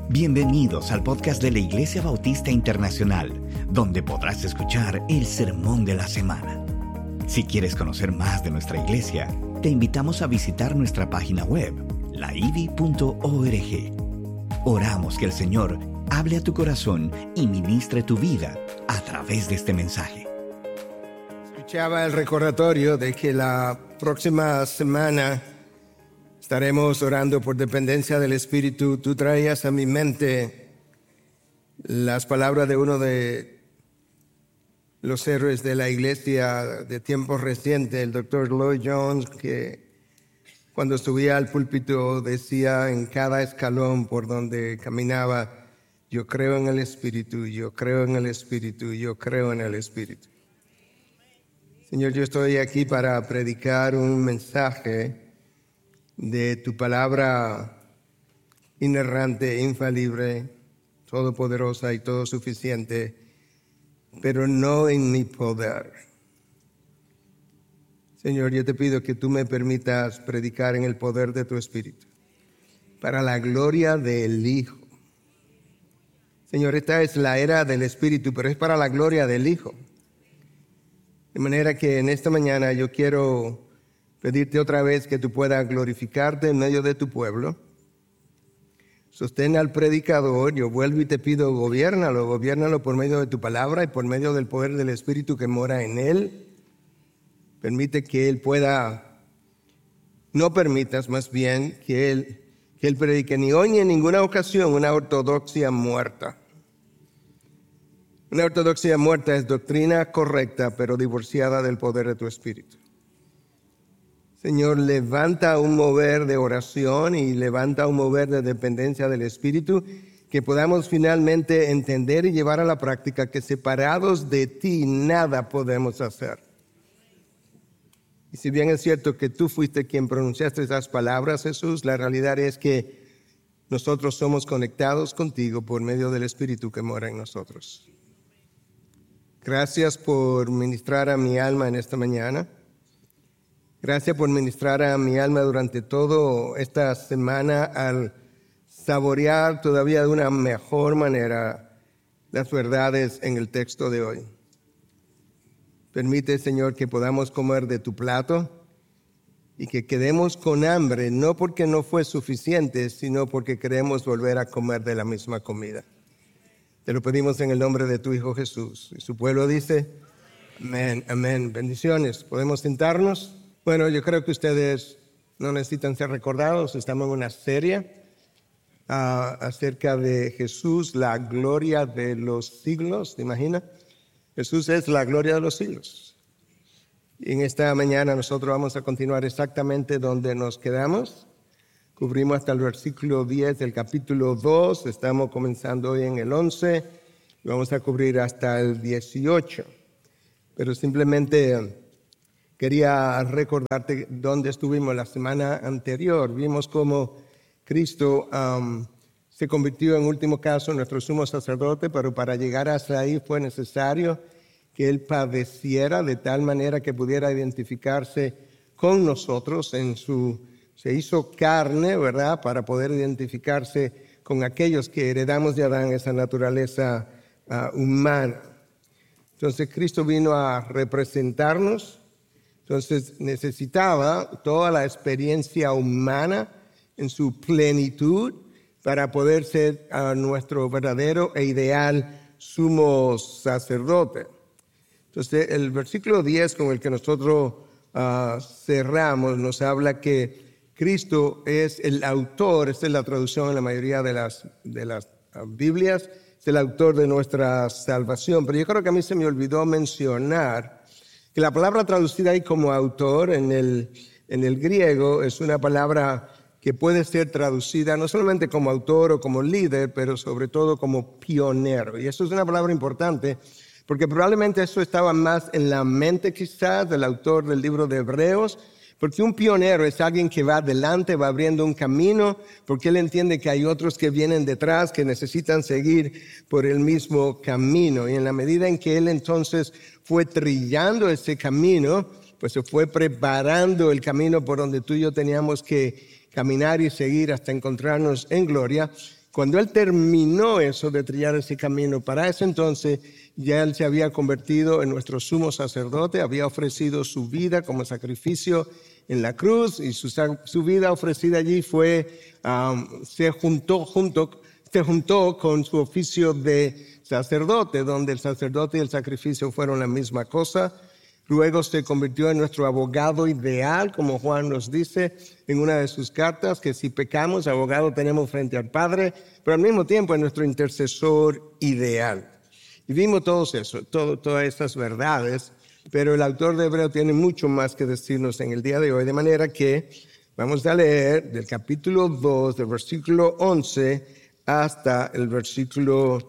Bienvenidos al podcast de la Iglesia Bautista Internacional, donde podrás escuchar el sermón de la semana. Si quieres conocer más de nuestra iglesia, te invitamos a visitar nuestra página web, laivi.org. Oramos que el Señor hable a tu corazón y ministre tu vida a través de este mensaje. Escuchaba el recordatorio de que la próxima semana estaremos orando por dependencia del Espíritu. Tú traías a mi mente las palabras de uno de los héroes de la iglesia de tiempos recientes, el Dr. Lloyd Jones, que cuando subía al púlpito decía en cada escalón por donde caminaba: yo creo en el Espíritu, yo creo en el Espíritu, yo creo en el Espíritu. Señor, yo estoy aquí para predicar un mensaje de tu palabra inerrante, infalible, todopoderosa y todo suficiente, pero no en mi poder. Señor, yo te pido que tú me permitas predicar en el poder de tu Espíritu, para la gloria del Hijo. Señor, esta es la era del Espíritu, pero es para la gloria del Hijo. De manera que en esta mañana yo quiero pedirte otra vez que tú puedas glorificarte en medio de tu pueblo. Sostén al predicador. Yo vuelvo y te pido, gobiérnalo por medio de tu palabra y por medio del poder del Espíritu que mora en él. Permite que él pueda, no permitas más bien que él predique ni hoy ni en ninguna ocasión una ortodoxia muerta. Una ortodoxia muerta es doctrina correcta, pero divorciada del poder de tu Espíritu. Señor, levanta un mover de oración y levanta un mover de dependencia del Espíritu, que podamos finalmente entender y llevar a la práctica que separados de ti nada podemos hacer. Y si bien es cierto que tú fuiste quien pronunciaste esas palabras, Jesús, la realidad es que nosotros somos conectados contigo por medio del Espíritu que mora en nosotros. Gracias por ministrar a mi alma en esta mañana. Gracias por ministrar a mi alma durante toda esta semana al saborear todavía de una mejor manera las verdades en el texto de hoy. Permite, Señor, que podamos comer de tu plato y que quedemos con hambre, no porque no fue suficiente, sino porque queremos volver a comer de la misma comida. Te lo pedimos en el nombre de tu Hijo Jesús. Y su pueblo dice: amén, amén. Bendiciones. ¿Podemos sentarnos? Bueno, yo creo que ustedes no necesitan ser recordados. Estamos en una serie acerca de Jesús, la gloria de los siglos. ¿Te imaginas? Jesús es la gloria de los siglos. Y en esta mañana nosotros vamos a continuar exactamente donde nos quedamos. Cubrimos hasta el versículo 10 del capítulo 2. Estamos comenzando hoy en el 11. Y vamos a cubrir hasta el 18. Pero simplemente quería recordarte dónde estuvimos la semana anterior. Vimos cómo Cristo se convirtió en último caso en nuestro sumo sacerdote, pero para llegar hasta ahí fue necesario que Él padeciera de tal manera que pudiera identificarse con nosotros. Se hizo carne, ¿verdad?, para poder identificarse con aquellos que heredamos de Adán esa naturaleza humana. Entonces Cristo vino a representarnos. Entonces necesitaba toda la experiencia humana en su plenitud para poder ser nuestro verdadero e ideal sumo sacerdote. Entonces el versículo 10 con el que nosotros cerramos nos habla que Cristo es el autor. Esta es la traducción en la mayoría de las Biblias, es el autor de nuestra salvación. Pero yo creo que a mí se me olvidó mencionar que la palabra traducida ahí como autor en el griego es una palabra que puede ser traducida no solamente como autor o como líder, pero sobre todo como pionero. Y eso es una palabra importante porque probablemente eso estaba más en la mente quizás del autor del libro de Hebreos, porque un pionero es alguien que va adelante, va abriendo un camino, porque él entiende que hay otros que vienen detrás, que necesitan seguir por el mismo camino. Y en la medida en que él entonces fue trillando ese camino, pues se fue preparando el camino por donde tú y yo teníamos que caminar y seguir hasta encontrarnos en gloria. Cuando él terminó eso de trillar ese camino, para ese entonces ya él se había convertido en nuestro sumo sacerdote, había ofrecido su vida como sacrificio en la cruz y su vida ofrecida allí se juntó con su oficio de sacerdote, donde el sacerdote y el sacrificio fueron la misma cosa. Luego se convirtió en nuestro abogado ideal, como Juan nos dice en una de sus cartas, que si pecamos, abogado tenemos frente al Padre, pero al mismo tiempo es nuestro intercesor ideal. Y vimos todas estas verdades, pero el autor de Hebreo tiene mucho más que decirnos en el día de hoy, de manera que vamos a leer del capítulo 2, del versículo 11 hasta el versículo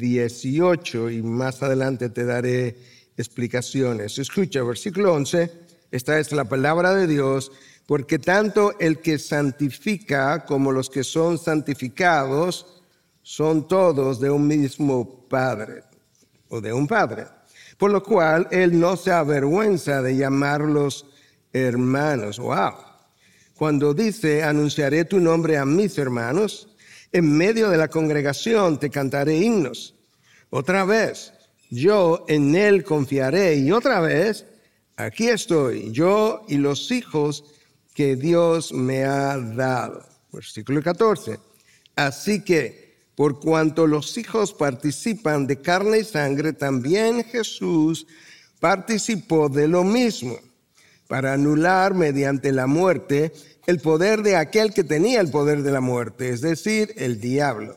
18, y más adelante te daré explicaciones. Escucha, versículo 11, esta es la palabra de Dios: porque tanto el que santifica como los que son santificados son todos de un mismo Padre, o de un Padre, por lo cual él no se avergüenza de llamarlos hermanos. Wow. Cuando dice: anunciaré tu nombre a mis hermanos, en medio de la congregación te cantaré himnos. Otra vez: yo en él confiaré. Y otra vez: aquí estoy, yo y los hijos que Dios me ha dado. Versículo 14. Así que, por cuanto los hijos participan de carne y sangre, también Jesús participó de lo mismo, para anular mediante la muerte el poder de aquel que tenía el poder de la muerte, es decir, el diablo,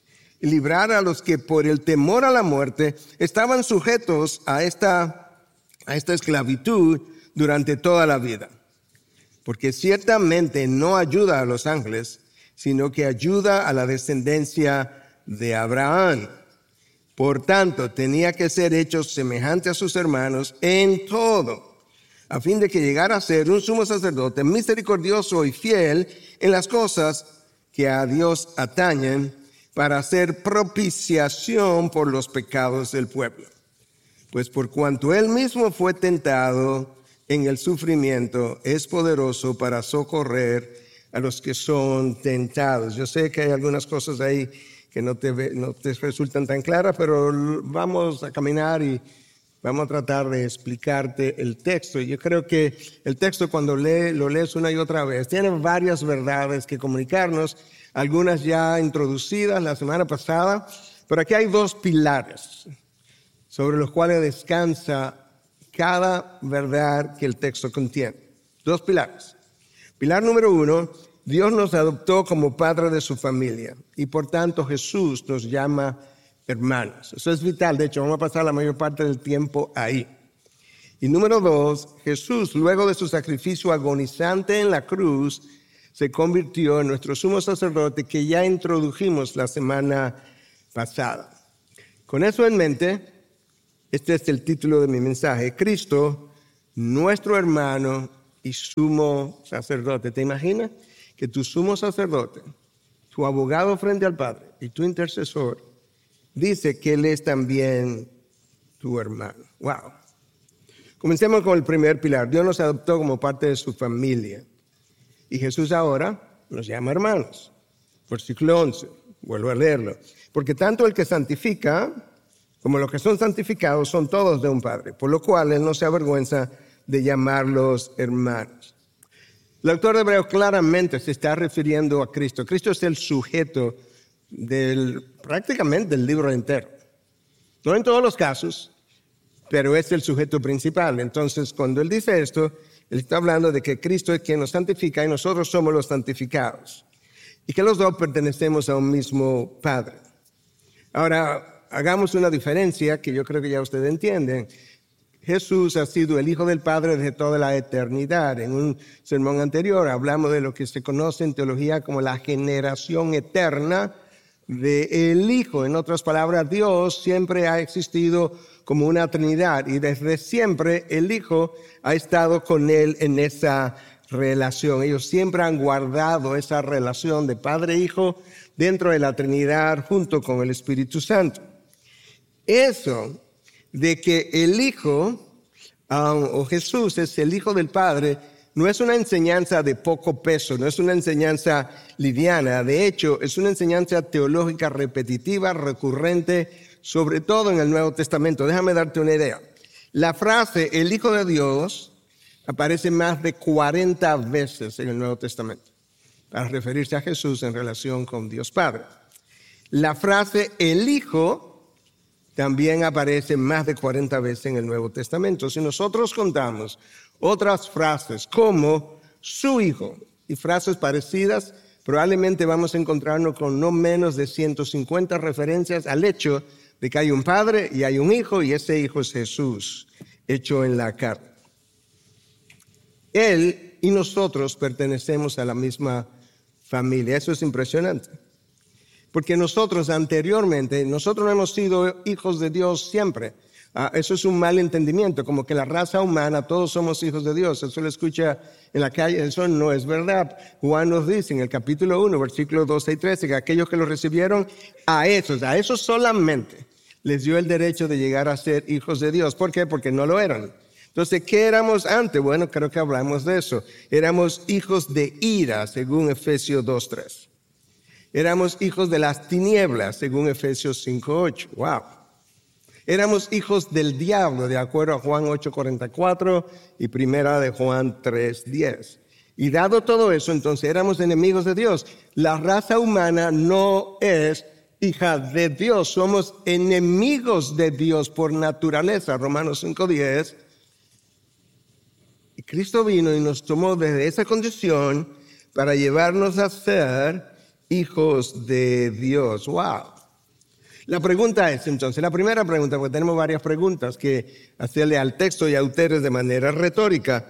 y librar a los que por el temor a la muerte estaban sujetos a esta esclavitud durante toda la vida. Porque ciertamente no ayuda a los ángeles, sino que ayuda a la descendencia de Abraham. Por tanto, tenía que ser hecho semejante a sus hermanos en todo, a fin de que llegara a ser un sumo sacerdote misericordioso y fiel en las cosas que a Dios atañen, para hacer propiciación por los pecados del pueblo. Pues por cuanto él mismo fue tentado en el sufrimiento, es poderoso para socorrer a los que son tentados. Yo sé que hay algunas cosas ahí que no te resultan tan claras, pero vamos a caminar y vamos a tratar de explicarte el texto. Yo creo que el texto, cuando lo lees una y otra vez, tiene varias verdades que comunicarnos, algunas ya introducidas la semana pasada, pero aquí hay dos pilares sobre los cuales descansa cada verdad que el texto contiene. Dos pilares. Pilar número 1, Dios nos adoptó como padre de su familia y por tanto Jesús nos llama hermanos. Eso es vital, de hecho vamos a pasar la mayor parte del tiempo ahí. Y número 2, Jesús, luego de su sacrificio agonizante en la cruz, se convirtió en nuestro sumo sacerdote, que ya introdujimos la semana pasada. Con eso en mente, este es el título de mi mensaje: Cristo, nuestro hermano y sumo sacerdote. ¿Te imaginas que tu sumo sacerdote, tu abogado frente al Padre y tu intercesor, dice que Él es también tu hermano? Wow. Comencemos con el primer pilar. Dios nos adoptó como parte de su familia. Y Jesús ahora nos llama hermanos. Versículo 11, vuelvo a leerlo. Porque tanto el que santifica como los que son santificados son todos de un Padre, por lo cual Él no se avergüenza de llamarlos hermanos. El autor de Hebreos claramente se está refiriendo a Cristo. Cristo es el sujeto prácticamente del libro entero. No en todos los casos, pero es el sujeto principal. Entonces, cuando Él dice esto, Él está hablando de que Cristo es quien nos santifica y nosotros somos los santificados. Y que los dos pertenecemos a un mismo Padre. Ahora, hagamos una diferencia que yo creo que ya ustedes entienden. Jesús ha sido el Hijo del Padre desde toda la eternidad. En un sermón anterior hablamos de lo que se conoce en teología como la generación eterna del Hijo. En otras palabras, Dios siempre ha existido como una Trinidad y desde siempre el Hijo ha estado con Él en esa relación. Ellos siempre han guardado esa relación de Padre e Hijo dentro de la Trinidad junto con el Espíritu Santo. Eso de que el Hijo o Jesús es el Hijo del Padre no es una enseñanza de poco peso, no es una enseñanza liviana. De hecho, es una enseñanza teológica repetitiva, recurrente, sobre todo en el Nuevo Testamento. Déjame darte una idea. La frase el Hijo de Dios aparece más de 40 veces en el Nuevo Testamento para referirse a Jesús en relación con Dios Padre. La frase el Hijo también aparece más de 40 veces en el Nuevo Testamento. Si nosotros contamos otras frases como su Hijo y frases parecidas, probablemente vamos a encontrarnos con no menos de 150 referencias al hecho de que hay un Padre y hay un Hijo, y ese Hijo es Jesús, hecho en la carne. Él y nosotros pertenecemos a la misma familia. Eso es impresionante. Porque nosotros anteriormente, nosotros no hemos sido hijos de Dios siempre. Eso es un mal entendimiento, como que la raza humana, todos somos hijos de Dios. Eso lo escucha en la calle, eso no es verdad. Juan nos dice en el capítulo 1, versículos 12 y 13, que aquellos que lo recibieron, a esos solamente les dio el derecho de llegar a ser hijos de Dios. ¿Por qué? Porque no lo eran. Entonces, ¿qué éramos antes? Bueno, creo que hablamos de eso. Éramos hijos de ira, según Efesios 2:3. Éramos hijos de las tinieblas, según Efesios 5:8. ¡Wow! Éramos hijos del diablo, de acuerdo a Juan 8:44 y primera de Juan 3:10. Y dado todo eso, entonces éramos enemigos de Dios. La raza humana no es hija de Dios. Somos enemigos de Dios por naturaleza. Romanos 5:10. Y Cristo vino y nos tomó desde esa condición para llevarnos a ser hijos de Dios. ¡Wow! La pregunta es entonces, la primera pregunta, porque tenemos varias preguntas que hacerle al texto y a ustedes de manera retórica.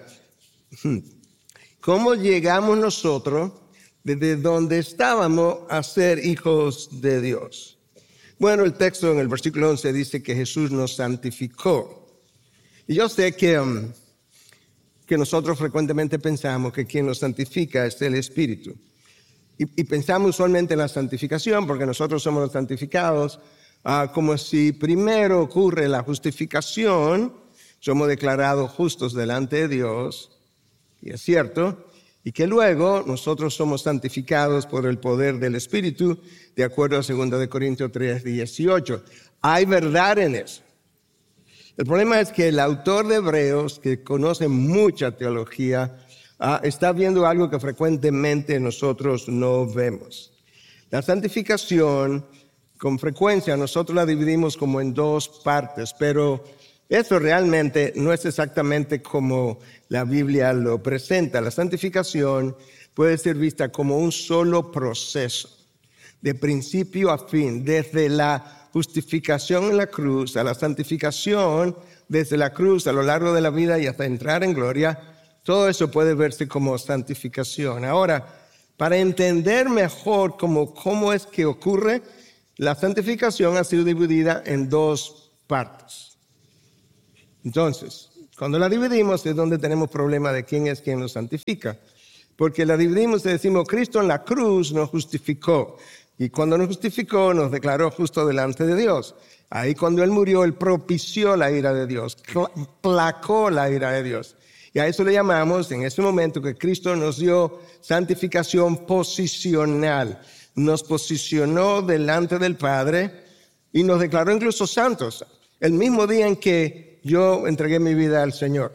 ¿Cómo llegamos nosotros desde donde estábamos a ser hijos de Dios? Bueno, el texto en el versículo 11 dice que Jesús nos santificó. Y yo sé que nosotros frecuentemente pensamos que quien nos santifica es el Espíritu. Y pensamos usualmente en la santificación, porque nosotros somos los santificados, como si primero ocurre la justificación, somos declarados justos delante de Dios, y es cierto, y que luego nosotros somos santificados por el poder del Espíritu, de acuerdo a 2 Corintios 3:18. Hay verdad en eso. El problema es que el autor de Hebreos, que conoce mucha teología, está viendo algo que frecuentemente nosotros no vemos. La santificación, con frecuencia nosotros la dividimos como en dos partes, pero eso realmente no es exactamente como la Biblia lo presenta. La santificación puede ser vista como un solo proceso, de principio a fin, desde la justificación en la cruz a la santificación, desde la cruz a lo largo de la vida y hasta entrar en gloria. Todo eso puede verse como santificación. Ahora, para entender mejor cómo es que ocurre, la santificación ha sido dividida en dos partes. Entonces, cuando la dividimos es donde tenemos problema de quién es quien nos santifica. Porque la dividimos y decimos, Cristo en la cruz nos justificó. Y cuando nos justificó, nos declaró justo delante de Dios. Ahí cuando Él murió, Él propició la ira de Dios, placó la ira de Dios. Y a eso le llamamos, en ese momento, que Cristo nos dio santificación posicional. Nos posicionó delante del Padre y nos declaró incluso santos. El mismo día en que yo entregué mi vida al Señor.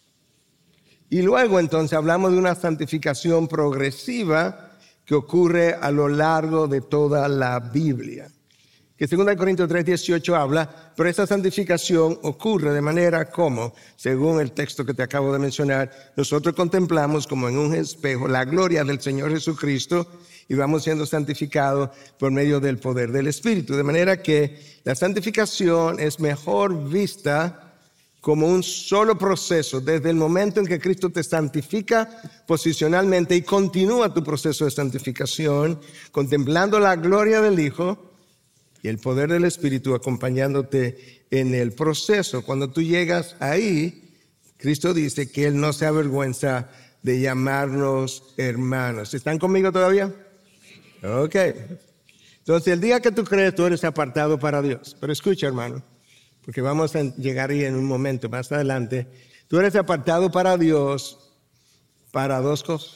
Y luego entonces hablamos de una santificación progresiva que ocurre a lo largo de toda la Biblia. Que 2 Corintios 3:18 habla, pero esa santificación ocurre de manera como, según el texto que te acabo de mencionar, nosotros contemplamos como en un espejo la gloria del Señor Jesucristo y vamos siendo santificados por medio del poder del Espíritu. De manera que la santificación es mejor vista como un solo proceso, desde el momento en que Cristo te santifica posicionalmente y continúa tu proceso de santificación, contemplando la gloria del Hijo y el poder del Espíritu acompañándote en el proceso. Cuando tú llegas ahí, Cristo dice que Él no se avergüenza de llamarnos hermanos. ¿Están conmigo todavía? Ok. Entonces, el día que tú crees, tú eres apartado para Dios. Pero escucha, hermano, porque vamos a llegar ahí en un momento más adelante. Tú eres apartado para Dios para dos cosas.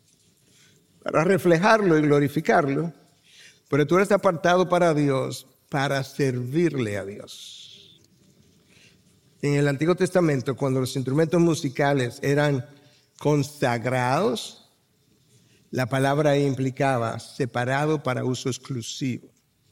Para reflejarlo y glorificarlo, pero tú eres apartado para Dios, para servirle a Dios. En el Antiguo Testamento, cuando los instrumentos musicales eran consagrados, la palabra ahí implicaba separado para uso exclusivo.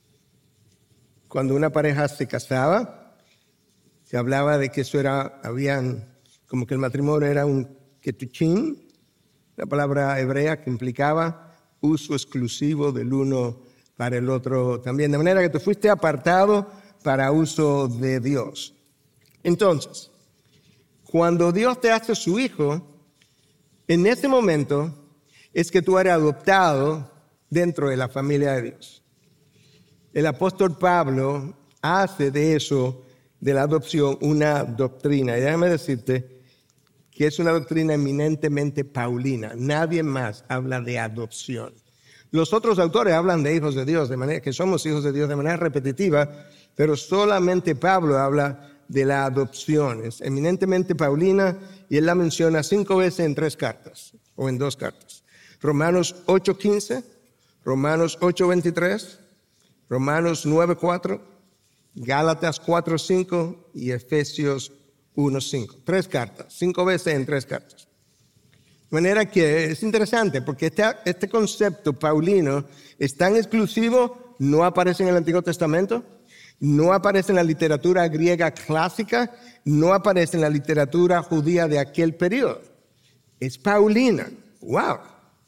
Cuando una pareja se casaba, se hablaba de que eso era, como que el matrimonio era un ketuchín, la palabra hebrea que implicaba uso exclusivo del uno para el otro también. De manera que tú fuiste apartado para uso de Dios. Entonces, cuando Dios te hace su hijo, en ese momento es que tú eres adoptado dentro de la familia de Dios. El apóstol Pablo hace de eso, de la adopción, una doctrina. Y déjame decirte que es una doctrina eminentemente paulina. Nadie más habla de adopción. Los otros autores hablan de hijos de Dios, de manera que somos hijos de Dios de manera repetitiva, pero solamente Pablo habla de la adopción. Es eminentemente paulina y él la menciona 5 veces en 3 cartas o en 2 cartas. Romanos 8:15, Romanos 8:23, Romanos 9:4, Gálatas 4:5 y Efesios 1:5. 3 cartas, 5 veces en 3 cartas. De manera que es interesante porque este concepto paulino es tan exclusivo, no aparece en el Antiguo Testamento, no aparece en la literatura griega clásica, no aparece en la literatura judía de aquel periodo. Es paulina. ¡Wow!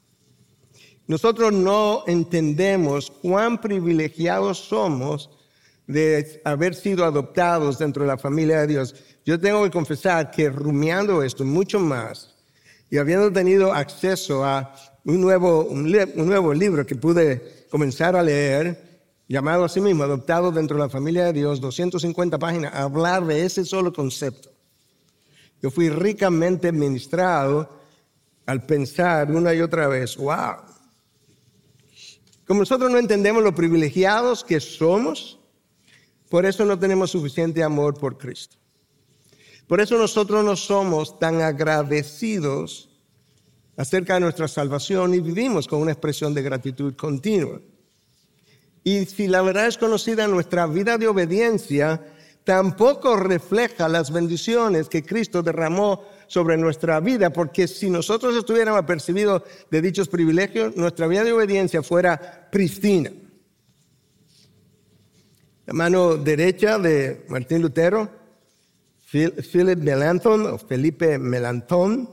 Nosotros no entendemos cuán privilegiados somos de haber sido adoptados dentro de la familia de Dios. Yo tengo que confesar que rumiando esto mucho más y habiendo tenido acceso a un nuevo libro que pude comenzar a leer, llamado así mismo, Adoptado dentro de la familia de Dios, 250 páginas, a hablar de ese solo concepto. Yo fui ricamente ministrado al pensar una y otra vez, wow. Como nosotros no entendemos lo privilegiados que somos, por eso no tenemos suficiente amor por Cristo. Por eso nosotros no somos tan agradecidos acerca de nuestra salvación y vivimos con una expresión de gratitud continua. Y si la verdad es conocida, nuestra vida de obediencia tampoco refleja las bendiciones que Cristo derramó sobre nuestra vida, porque si nosotros estuviéramos apercibidos de dichos privilegios, nuestra vida de obediencia fuera pristina. La mano derecha de Martín Lutero, Philip Melanchthon, o Felipe Melanchthon,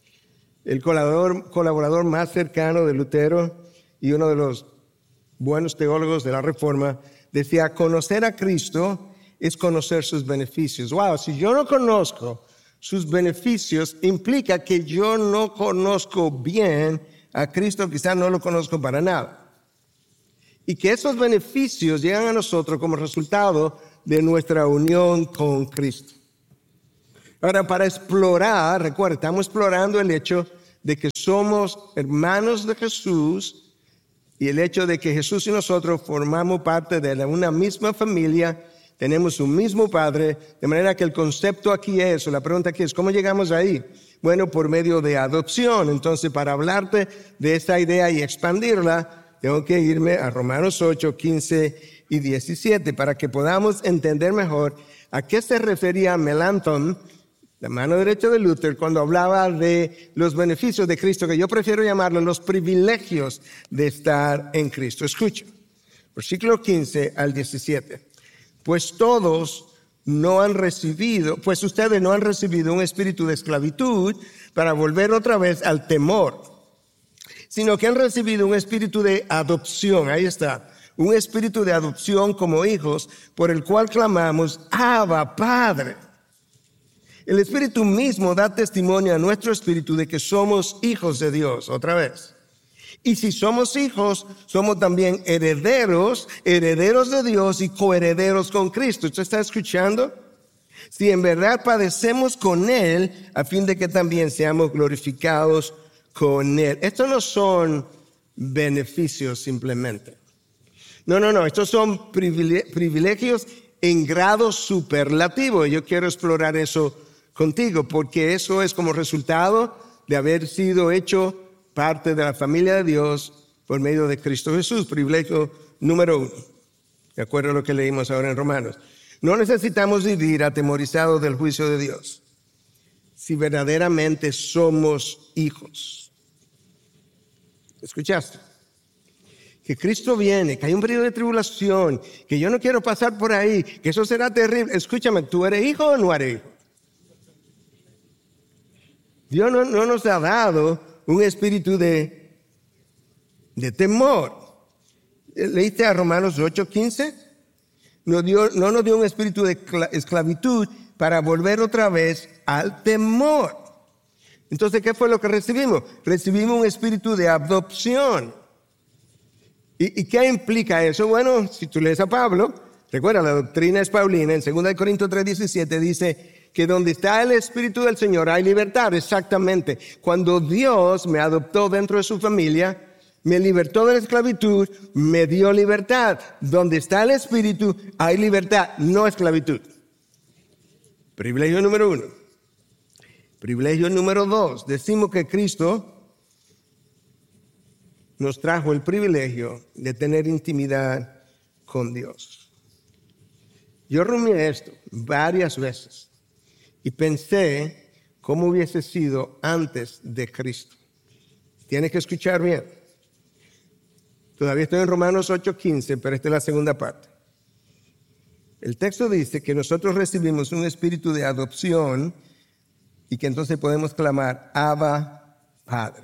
el colaborador más cercano de Lutero y uno de los buenos teólogos de la Reforma, decía, conocer a Cristo es conocer sus beneficios. Wow, si yo no conozco sus beneficios, implica que yo no conozco bien a Cristo, quizás no lo conozco para nada. Y que esos beneficios llegan a nosotros como resultado de nuestra unión con Cristo. Ahora, para explorar, recuerda, estamos explorando el hecho de que somos hermanos de Jesús y el hecho de que Jesús y nosotros formamos parte de una misma familia, tenemos un mismo Padre, de manera que el concepto aquí es, o la pregunta aquí es, ¿cómo llegamos ahí? Bueno, por medio de adopción. Entonces, para hablarte de esa idea y expandirla, tengo que irme a Romanos 8, 15 y 17 para que podamos entender mejor a qué se refería Melanchthon, la mano derecha de Luther, cuando hablaba de los beneficios de Cristo, que yo prefiero llamarlos los privilegios de estar en Cristo. Escucha, versículo 15 al 17. Pues ustedes no han recibido un espíritu de esclavitud para volver otra vez al temor, sino que han recibido un espíritu de adopción. Ahí está, un espíritu de adopción como hijos, por el cual clamamos, Abba, Padre. El Espíritu mismo da testimonio a nuestro espíritu de que somos hijos de Dios, otra vez. Y si somos hijos, somos también herederos de Dios y coherederos con Cristo. ¿Usted está escuchando? Si en verdad padecemos con Él, a fin de que también seamos glorificados con Él. Estos no son beneficios simplemente. No. Estos son privilegios en grado superlativo. Yo quiero explorar eso contigo, porque eso es como resultado de haber sido hecho parte de la familia de Dios por medio de Cristo Jesús. Privilegio número 1. De acuerdo a lo que leímos ahora en Romanos. No necesitamos vivir atemorizados del juicio de Dios si verdaderamente somos hijos. ¿Escuchaste? Que Cristo viene, que hay un periodo de tribulación, que yo no quiero pasar por ahí, que eso será terrible. Escúchame, ¿tú eres hijo o no eres hijo? Dios no nos ha dado un espíritu de temor. ¿Leíste a Romanos 8:15? No nos dio un espíritu de esclavitud para volver otra vez al temor. Entonces, ¿qué fue lo que recibimos? Recibimos un espíritu de adopción. ¿Y qué implica eso? Bueno, si tú lees a Pablo, recuerda, la doctrina es paulina. En 2 Corintios 3:17 dice que donde está el Espíritu del Señor hay libertad. Exactamente. Cuando Dios me adoptó dentro de su familia, me libertó de la esclavitud, me dio libertad. Donde está el Espíritu hay libertad, no esclavitud. Privilegio número 1. Privilegio número 2. Decimos que Cristo nos trajo el privilegio de tener intimidad con Dios. Yo rumié esto varias veces y pensé cómo hubiese sido antes de Cristo. Tienes que escuchar bien. Todavía estoy en Romanos 8:15, pero esta es la segunda parte. El texto dice que nosotros recibimos un espíritu de adopción y que entonces podemos clamar, Abba, Padre.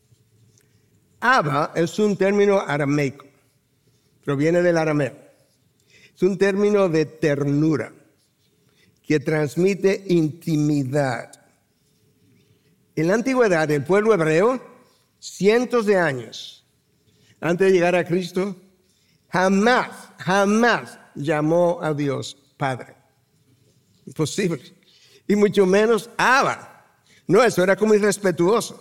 Abba es un término arameico, proviene del arameo. Es un término de ternura que transmite intimidad. En la antigüedad, el pueblo hebreo, cientos de años antes de llegar a Cristo, jamás llamó a Dios Padre. Imposible. Y mucho menos Abba. No, eso era como irrespetuoso.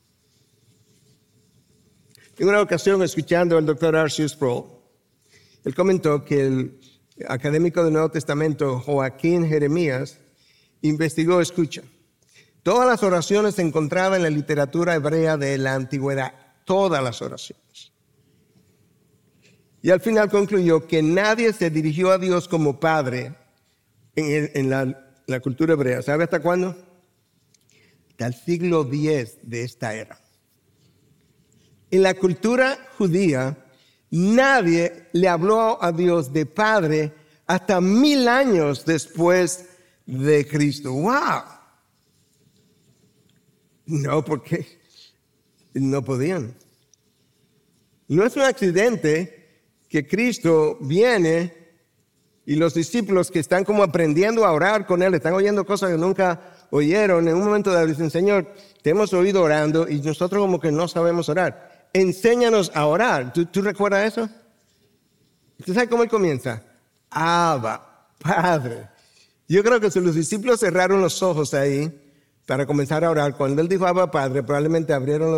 En una ocasión, escuchando al Dr. R.C. Sproul, él comentó que el académico del Nuevo Testamento, Joaquín Jeremías, investigó, escucha, todas las oraciones encontradas en la literatura hebrea de la antigüedad, todas las oraciones. Y al final concluyó que nadie se dirigió a Dios como Padre en la cultura hebrea. ¿Sabe hasta cuándo? Hasta el siglo X de esta era. En la cultura judía, nadie le habló a Dios de Padre hasta 1000 años después de Cristo. ¡Wow! No, porque no podían. No es un accidente que Cristo viene y los discípulos que están como aprendiendo a orar con Él, están oyendo cosas que nunca oyeron, en un momento dado dicen, Señor, te hemos oído orando y nosotros como que no sabemos orar. Enséñanos a orar. ¿Tú recuerdas eso? ¿Usted sabe cómo Él comienza? Abba, Padre. Yo creo que si los discípulos cerraron los ojos ahí para comenzar a orar, cuando Él dijo Abba, Padre, probablemente abrieron los